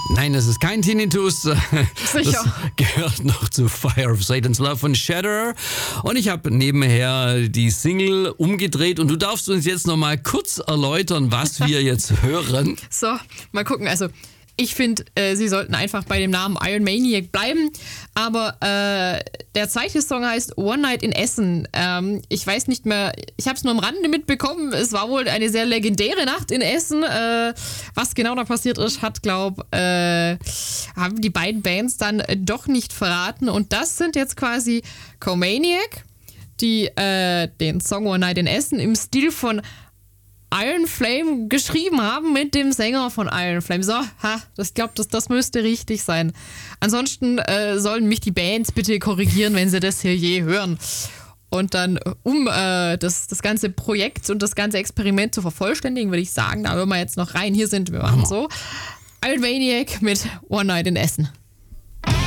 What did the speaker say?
Nein, das ist kein Tinnitus. Sicher. Das gehört noch zu Fire of Satan's Love von Shatterer. Und ich habe nebenher die Single umgedreht und du darfst uns jetzt noch mal kurz erläutern, was wir jetzt hören. So, mal gucken. Also, ich finde, sie sollten einfach bei dem Namen Iron Maniac bleiben. Aber der zweite Song heißt One Night in Essen. Ich weiß nicht mehr, ich habe es nur am Rande mitbekommen. Es war wohl eine sehr legendäre Nacht in Essen. Was genau da passiert ist, haben die beiden Bands dann doch nicht verraten. Und das sind jetzt quasi Comaniac, die den Song One Night in Essen im Stil von Iron Flame geschrieben haben mit dem Sänger von Iron Flame. So, ich glaube, das müsste richtig sein. Ansonsten sollen mich die Bands bitte korrigieren, wenn sie das hier je hören. Und dann, um das ganze Projekt und das ganze Experiment zu vervollständigen, würde ich sagen, da hören wir jetzt noch rein. Hier sind wir, machen so. Iron Maniac mit One Night in Essen.